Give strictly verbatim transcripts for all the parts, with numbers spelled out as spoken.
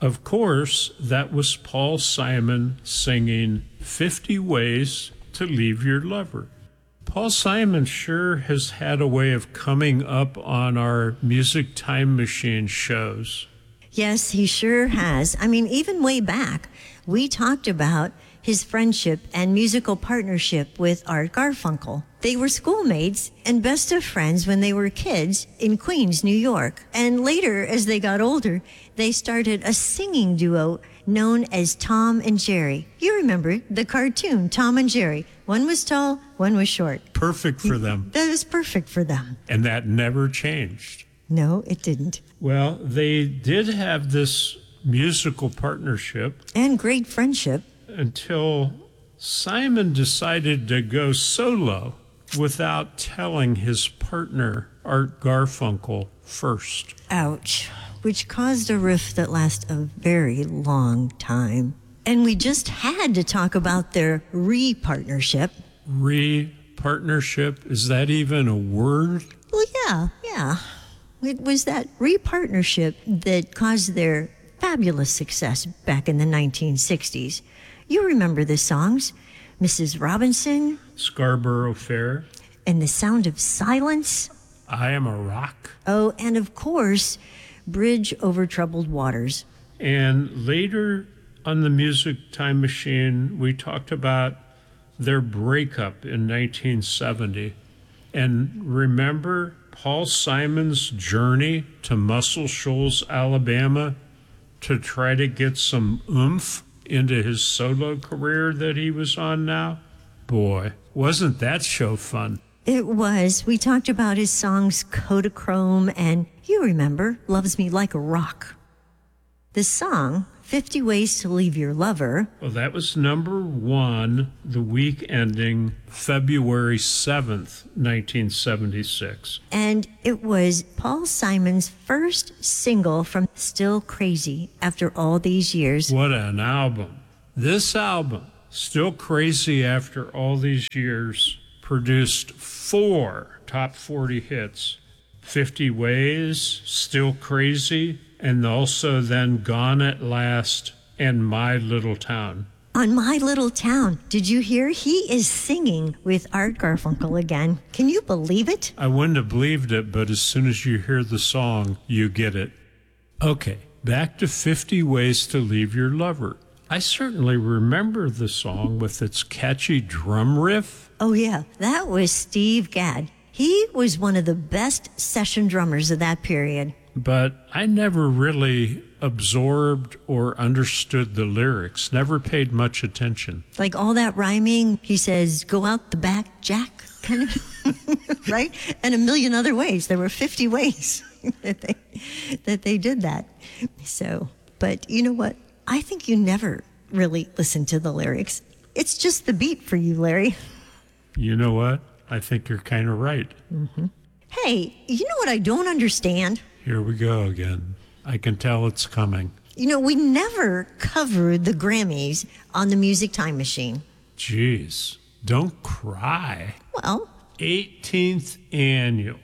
Of course, that was Paul Simon singing fifty Ways to Leave Your Lover. Paul Simon sure has had a way of coming up on our Music Time Machine shows. Yes, he sure has. I mean, even way back, we talked about his friendship and musical partnership with Art Garfunkel. They were schoolmates and best of friends when they were kids in Queens, New York. And later, as they got older, they started a singing duo known as Tom and Jerry. You remember the cartoon, Tom and Jerry. One was tall, one was short. Perfect for them. That was perfect for them. And that never changed. No, it didn't. Well, they did have this musical partnership. And great friendship. Until Simon decided to go solo without telling his partner, Art Garfunkel, first. Ouch. Which caused a rift that lasted a very long time. And we just had to talk about their re-partnership. Re-partnership? Is that even a word? Well, yeah, yeah. It was that re-partnership that caused their fabulous success back in the nineteen sixties. You remember the songs, Missus Robinson, Scarborough Fair, and The Sound of Silence, I Am a Rock. Oh, and of course, Bridge Over Troubled Waters. And later on the Music Time Machine, we talked about their breakup in nineteen seventy. And remember Paul Simon's journey to Muscle Shoals, Alabama, to try to get some oomph into his solo career that he was on now? Boy, wasn't that show fun? It was. We talked about his songs Kodachrome and, you remember, Loves Me Like a Rock. The song, fifty Ways to Leave Your Lover. Well, that was number one the week ending February seventh, nineteen seventy-six. And it was Paul Simon's first single from Still Crazy after all these years. What an album. This album, Still Crazy After All These Years, produced four top forty hits. fifty Ways, Still Crazy, and also then Gone at Last and My Little Town. On My Little Town, did you hear? He is singing with Art Garfunkel again. Can you believe it? I wouldn't have believed it, but as soon as you hear the song, you get it. Okay, back to fifty Ways to Leave Your Lover. I certainly remember the song with its catchy drum riff. Oh, yeah, that was Steve Gadd. He was one of the best session drummers of that period. But I never really absorbed or understood the lyrics, never paid much attention. Like all that rhyming, he says, go out the back, Jack, kind of, right? And a million other ways. There were fifty ways that they, that they did that. So, but you know what? I think you never really listen to the lyrics. It's just the beat for you, Larry. You know what? I think you're kind of right. Mm-hmm. Hey, you know what I don't understand? Here we go again. I can tell it's coming. You know, we never covered the Grammys on the Music Time Machine. Jeez, don't cry. Well, eighteenth Annual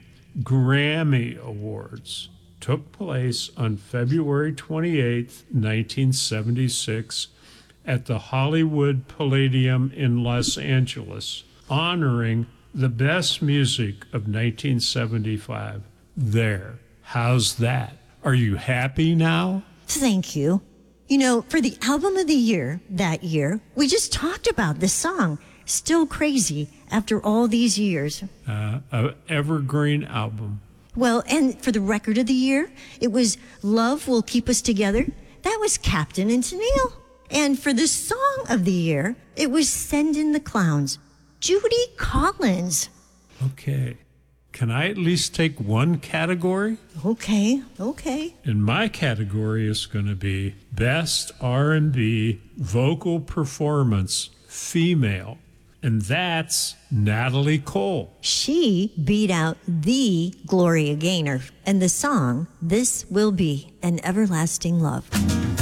Grammy Awards took place on February twenty-eighth, nineteen seventy-six at the Hollywood Palladium in Los Angeles, honoring the best music of nineteen seventy-five. There. How's that? Are you happy now? Thank you. You know, for the album of the year that year, we just talked about this song, Still Crazy, after all these years. Uh, an evergreen album. Well, and for the record of the year, it was Love Will Keep Us Together. That was Captain and Tennille. And for the song of the year, it was Send in the Clowns, Judy Collins. Okay. Can I at least take one category? Okay, okay. And my category is going to be Best R and B Vocal Performance Female. And that's Natalie Cole. She beat out the Gloria Gaynor. And the song, This Will Be an Everlasting Love.